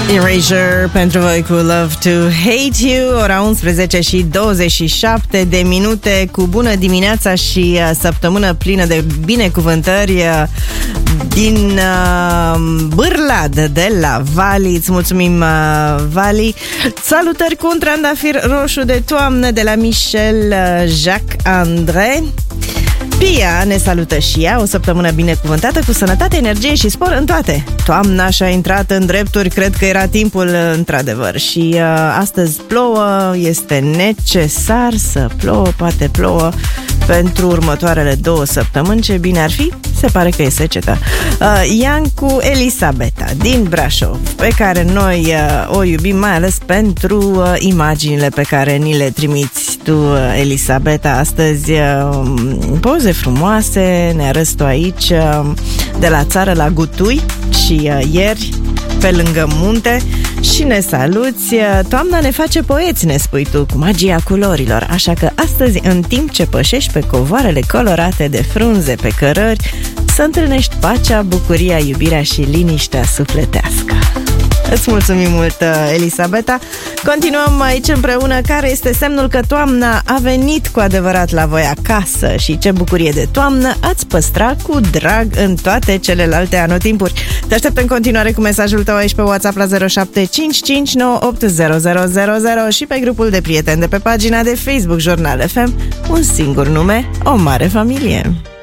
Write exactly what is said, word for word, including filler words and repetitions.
Erasure pentru voi cu Love to Hate You. Ora unsprezece și douăzeci și șapte de minute. Cu bună dimineața și uh, săptămână plină de binecuvântări uh, din uh, Bârlad de la Vali. Îți mulțumim, uh, Vali. Salutări cu un trandafir roșu de toamnă de la Michel uh, Jacques André. Pia ne salută și ea, o săptămână binecuvântată cu sănătate, energie și spor în toate. Toamna și-a intrat în drepturi, cred că era timpul într-adevăr. Și uh, astăzi plouă, este necesar să plouă, poate plouă pentru următoarele două săptămâni. Ce bine ar fi, se pare că e secetă. uh, Iancu Elisabeta din Brașov, pe care noi uh, o iubim mai ales pentru uh, imaginile pe care ni le trimiți tu, uh, Elisabeta. Astăzi uh, poze frumoase ne arăți tu aici, uh, de la țară la Gutui și uh, ieri pe lângă munte. Și ne saluți. Toamna ne face poeți, ne spui tu, cu magia culorilor. Așa că astăzi, în timp ce pășești pe covoarele colorate de frunze pe cărări, să întâlnești pacea, bucuria, iubirea și liniștea sufletească. Îți mulțumim mult, Elisabeta. Continuăm aici împreună. Care este semnul că toamna a venit cu adevărat la voi acasă și ce bucurie de toamnă ați păstra cu drag în toate celelalte anotimpuri. Te aștept în continuare cu mesajul tău aici pe WhatsApp la zero șapte cinci cinci nouă opt zero zero zero zero și pe grupul de prieteni de pe pagina de Facebook Jurnal F M. Un singur nume, o mare familie.